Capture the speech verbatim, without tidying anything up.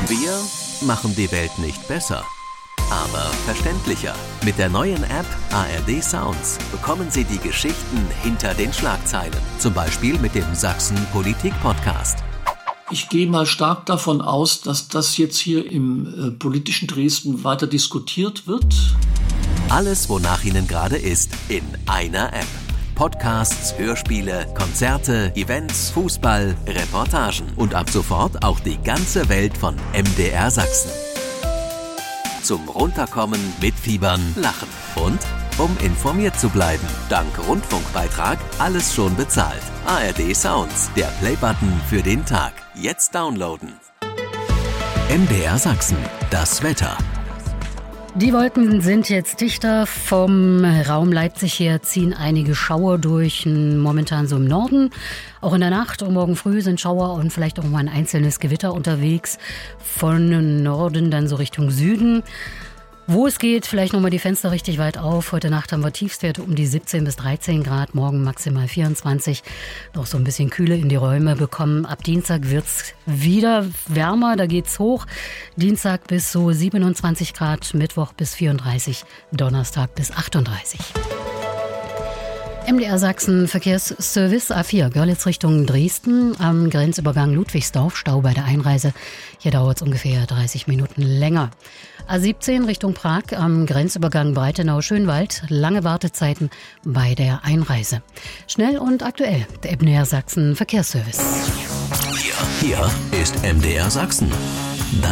Wir machen die Welt nicht besser, aber verständlicher. Mit der neuen App A R D Sounds bekommen Sie die Geschichten hinter den Schlagzeilen. Zum Beispiel mit dem Sachsen Politik Podcast. Ich gehe mal stark davon aus, dass das jetzt hier im äh, politischen Dresden weiter diskutiert wird. Alles, wonach Ihnen gerade ist, in einer App. Podcasts, Hörspiele, Konzerte, Events, Fußball, Reportagen und ab sofort auch die ganze Welt von M D R Sachsen. Zum Runterkommen, Mitfiebern, Lachen und um informiert zu bleiben. Dank Rundfunkbeitrag alles schon bezahlt. A R D Sounds, der Playbutton für den Tag. Jetzt downloaden. M D R Sachsen, das Wetter. Die Wolken sind jetzt dichter. Vom Raum Leipzig her ziehen einige Schauer durch, momentan so im Norden. Auch in der Nacht und morgen früh sind Schauer und vielleicht auch mal ein einzelnes Gewitter unterwegs. Von Norden dann so Richtung Süden. Wo es geht, vielleicht nochmal die Fenster richtig weit auf. Heute Nacht haben wir Tiefstwerte um die siebzehn bis dreizehn Grad, morgen maximal vierundzwanzig. Noch so ein bisschen Kühle in die Räume bekommen. Ab Dienstag wird's wieder wärmer, da geht's hoch. Dienstag bis so siebenundzwanzig Grad, Mittwoch bis vierunddreißig, Donnerstag bis achtunddreißig. M D R Sachsen Verkehrsservice A vier, Görlitz Richtung Dresden, am Grenzübergang Ludwigsdorf, Stau bei der Einreise. Hier dauert es ungefähr dreißig Minuten länger. A siebzehn Richtung Prag, am Grenzübergang Breitenau-Schönwald, lange Wartezeiten bei der Einreise. Schnell und aktuell, der M D R Sachsen Verkehrsservice. Hier, hier ist M D R Sachsen.